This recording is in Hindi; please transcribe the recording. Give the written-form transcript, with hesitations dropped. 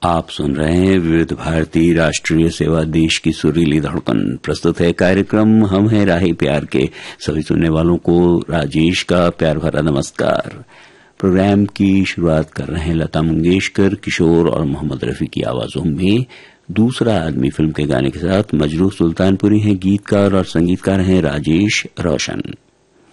आप सुन रहे हैं विविध भारती राष्ट्रीय सेवा, देश की सुरीली धड़कन। प्रस्तुत है कार्यक्रम हम हैं राही प्यार के। सभी सुनने वालों को राजेश का प्यार भरा नमस्कार। प्रोग्राम की शुरुआत कर रहे हैं लता मंगेशकर, किशोर और मोहम्मद रफी की आवाजों में दूसरा आदमी फिल्म के गाने के साथ। मजरूह सुल्तानपुरी हैं गीतकार और संगीतकार हैं राजेश रोशन।